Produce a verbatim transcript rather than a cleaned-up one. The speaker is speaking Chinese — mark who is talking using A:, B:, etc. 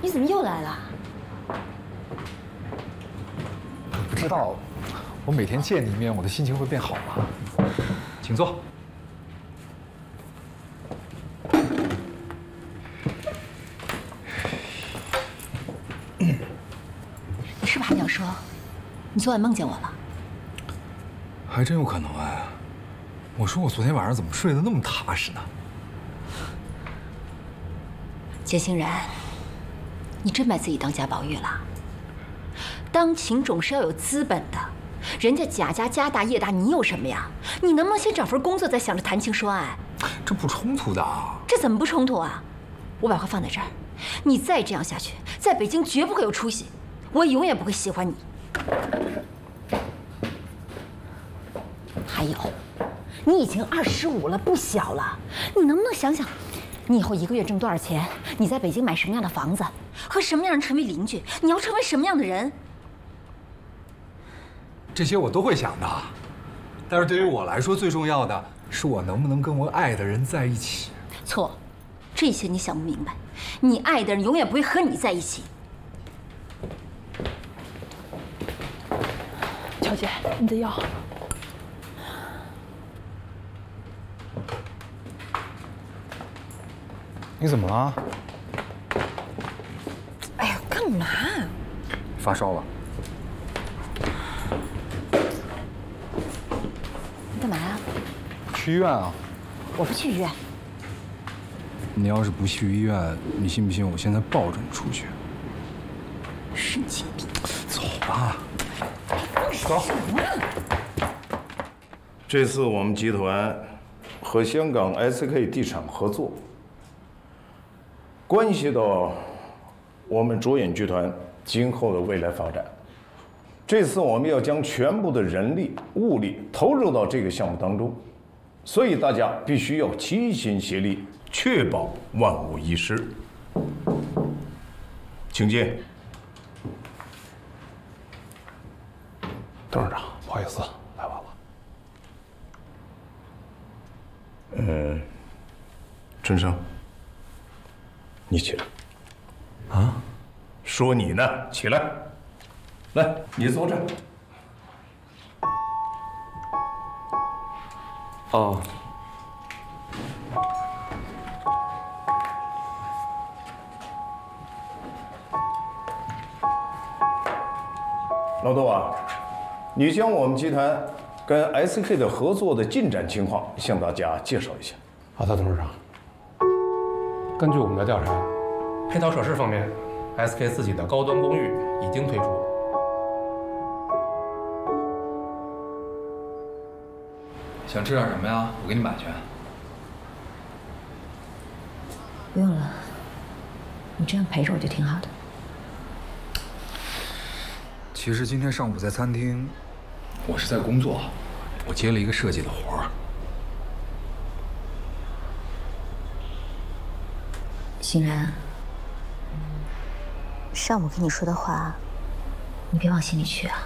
A: 你怎么又来了？
B: 你不知道，我每天见你一面，我的心情会变好吗？请坐。
A: 你是不是还想说，你昨晚梦见我了？
B: 还真有可能哎。我说我昨天晚上怎么睡得那么踏实呢？
A: 简欣然，你真把自己当贾宝玉了？当情种是要有资本的，人家贾家家大业大，你有什么呀？你能不能先找份工作，再想着谈情说爱？
B: 这不冲突的啊。
A: 这怎么不冲突啊？我把话放在这儿，你再这样下去，在北京绝不会有出息，我永远不会喜欢你。还有，你已经二十五了，不小了，你能不能想想，你以后一个月挣多少钱？你在北京买什么样的房子？和什么样人成为邻居？你要成为什么样的人？
B: 这些我都会想的，但是对于我来说，最重要的是我能不能跟我爱的人在一起。
A: 错，这些你想不明白。你爱的人永远不会和你在一起。
C: 乔姐，你的药。
B: 你怎么了？
C: 哎呀，干嘛？
B: 发烧了。
A: 你干嘛呀？
B: 去医院啊？
A: 我不去医院。
B: 你要是不去医院，你信不信我现在抱着你出去？
A: 神经病！
B: 走吧。走。
D: 这次我们集团和香港 S K 地产合作，关系到我们卓远剧团今后的未来发展。这次我们要将全部的人力物力投入到这个项目当中，所以大家必须要齐心协力，确保万无一失。请进。
E: 董事长，不好意思，来晚了。
D: 嗯，陈生，你起来。
B: 啊？
D: 说你呢，起来。来，你坐这儿。
E: 哦。
D: 老窦啊，你将我们集团跟 S K 的合作的进展情况向大家介绍一下。
E: 好的，董事长。根据我们的调查，
F: 配套设施方面 ，S K 自己的高端公寓已经推出。
B: 想吃点什么呀？我给你买去。
A: 不用了，你这样陪着我就挺好的。
B: 其实今天上午在餐厅，我是在工作，我接了一个设计的活儿。
A: 欣然，上午跟你说的话，你别往心里去啊。